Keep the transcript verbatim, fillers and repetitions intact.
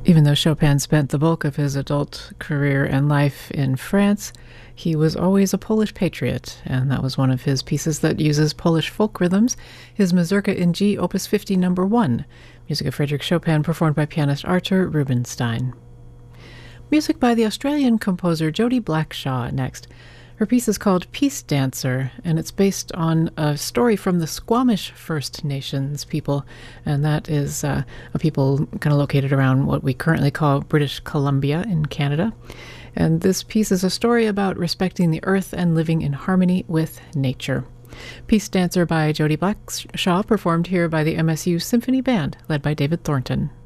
Even though Chopin spent the bulk of his adult career and life in France, he was always a Polish patriot, and that was one of his pieces that uses Polish folk rhythms, his Mazurka in G, Opus fifty, number one, music of Frédéric Chopin, performed by pianist Artur Rubinstein. Music by the Australian composer Jody Blackshaw next. Her piece is called Peace Dancer, and it's based on a story from the Squamish First Nations people, and that is uh, a people kind of located around what we currently call British Columbia in Canada. And this piece is a story about respecting the earth and living in harmony with nature. Peace Dancer by Jody Blackshaw, performed here by the M S U Symphony Band, led by David Thornton.